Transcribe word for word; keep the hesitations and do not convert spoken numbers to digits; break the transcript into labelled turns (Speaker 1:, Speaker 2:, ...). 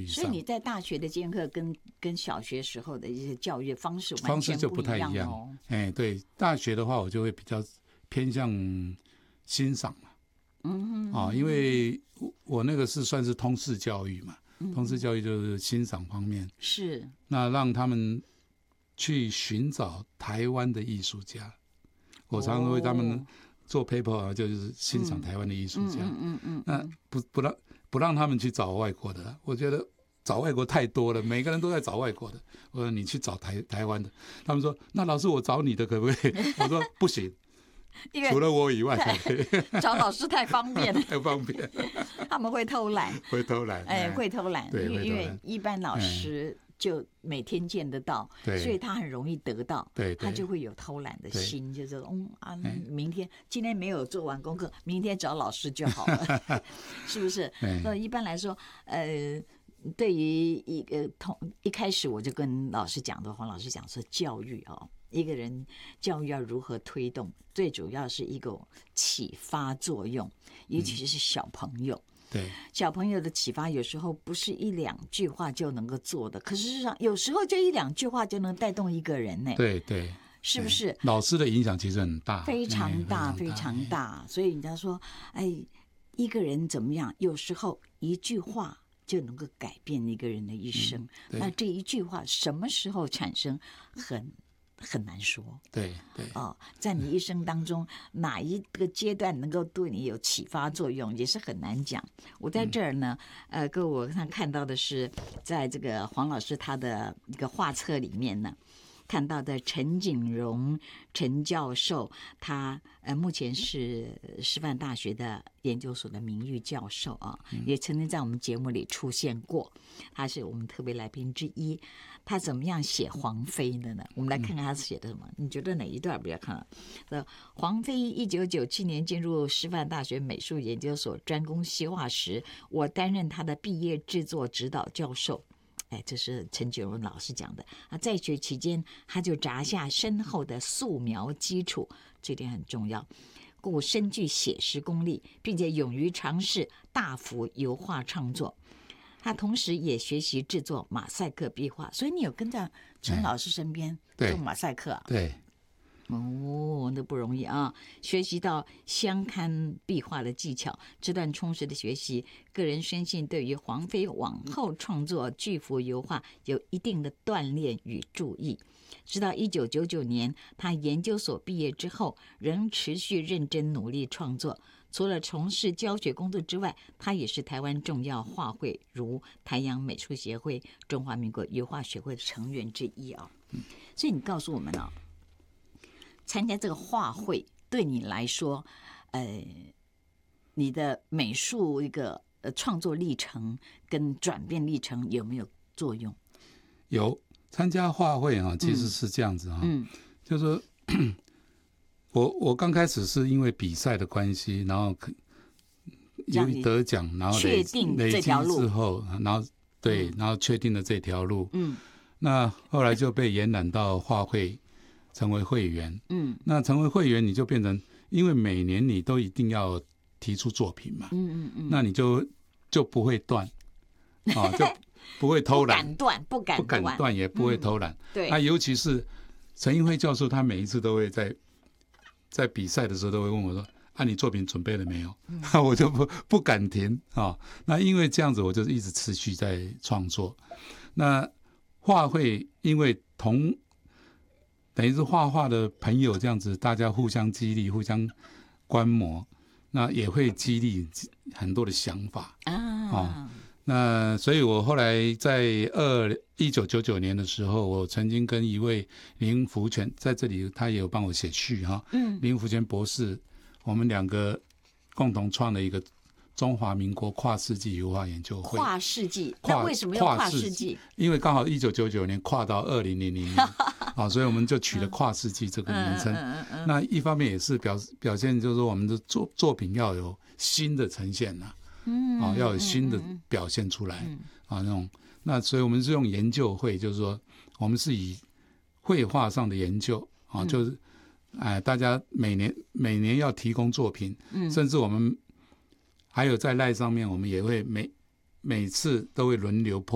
Speaker 1: 上。所以你在大学的兼课跟跟小学时候的一些教育方式
Speaker 2: 方式就不太一样哦。哎，对，大学的话我就会比较偏向欣赏嘛。嗯啊、哦，因为我那个是算是通识教育嘛，嗯、通识教育就是欣赏方面，
Speaker 1: 是
Speaker 2: 那让他们去寻找台湾的艺术家。我常常为他们做 paper 啊，就是欣赏台湾的艺术家。嗯嗯嗯，那不不让不让他们去找外国的，我觉得找外国太多了，每个人都在找外国的。我说你去找台台湾的，他们说那老师我找你的可不可以？我说不行。除了我以外才可以
Speaker 1: 找老师太方便了，
Speaker 2: 太方便，
Speaker 1: 他们会偷懒，
Speaker 2: 会偷懒，
Speaker 1: 哎，会偷懒，
Speaker 2: 对，
Speaker 1: 因为一般老师就每天见得到，所以他很容易得到，
Speaker 2: 对，
Speaker 1: 他就会有偷懒的心，就是嗯啊，明天今天没有做完功课，明天找老师就好了，是不是？那一般来说，呃。对于一个同一开始我就跟老师讲的，黄老师讲说教育哦，一个人教育要如何推动，最主要是一个启发作用，尤其是小朋友。嗯、
Speaker 2: 对，
Speaker 1: 小朋友的启发有时候不是一两句话就能够做的，可是事实上有时候就一两句话就能带动一个人呢。
Speaker 2: 对对，
Speaker 1: 是不是？
Speaker 2: 老师的影响其实很大，
Speaker 1: 非常大，非常大。所以人家说，哎，一个人怎么样？有时候一句话就能够改变一个人的一生。嗯、那这一句话什么时候产生，很很难说。
Speaker 2: 对对。
Speaker 1: 哦，在你一生当中哪一个阶段能够对你有启发作用，也是很难讲。我在这儿呢，嗯、呃，各位我看看到的是，在这个黄老师他的一个画册里面呢。看到的陈景荣陈教授，他呃目前是师范大学的研究所的名誉教授啊，也曾经在我们节目里出现过，他是我们特别来宾之一。他怎么样写黄飞的呢？我们来看看他写的什么。嗯、你觉得哪一段比较看到？黄飞一九九七年进入师范大学美术研究所专攻西画时，我担任他的毕业制作指导教授。哎，这是陈景荣老师讲的啊。在学期间，他就扎下深厚的素描基础，这点很重要，故深具写实功力，并且勇于尝试大幅油画创作。他同时也学习制作马赛克壁画，所以你有跟在陈老师身边做马赛克啊？
Speaker 2: 对。
Speaker 1: 哦，那不容易啊！学习到相看壁画的技巧，这段充实的学习，个人深信对于黄飞往后创作巨幅油画有一定的锻炼与注意。直到一九九九年，他研究所毕业之后，仍持续认真努力创作。除了从事教学工作之外，他也是台湾重要画会，如台阳美术协会、中华民国油画学会的成员之一啊。所以你告诉我们啊。参加这个画会对你来说，呃，你的美术一个呃创作历程跟转变历程有没有作用？
Speaker 2: 有，参加画会啊，其实是这样子啊，嗯，就是说我我刚开始是因为比赛的关系，然后由于得奖，然后
Speaker 1: 确定这条路
Speaker 2: 之后，然后对，然后确定了这条路，嗯，那后来就被延揽到画会。成为会员，嗯，那成为会员你就变成，因为每年你都一定要提出作品嘛，嗯嗯嗯，那你就就不会断，啊，就不会偷懒，
Speaker 1: 不敢断，不敢
Speaker 2: 不敢断，也不会偷懒，嗯、
Speaker 1: 对，
Speaker 2: 那尤其是陈英辉教授，他每一次都会在在比赛的时候都会问我说，啊，你作品准备了没有？嗯、我就不不敢停啊，那因为这样子，我就一直持续在创作。那画会因为同等于是画画的朋友这样子，大家互相激励，互相观摩，那也会激励很多的想法啊。哦、那所以我后来在二一九九九年的时候，我曾经跟一位林福全在这里，他也有帮我写序哈。嗯，林福全博士，我们两个共同创了一个中华民国跨世纪油画研究会。
Speaker 1: 跨世纪，那为什么要跨世纪？
Speaker 2: 因为刚好一九九九年跨到二零零零年。啊，所以我们就取了跨世纪这个名称。嗯嗯嗯嗯、那一方面也是表表现，就是说我们的作作品要有新的呈现呐、啊，嗯，啊，要有新的表现出来，嗯、啊，那种那所以我们是用研究会，就是说我们是以绘画上的研究啊，就是，哎、呃，大家每年每年要提供作品，嗯，甚至我们还有在赖上面，我们也会每每次都会轮流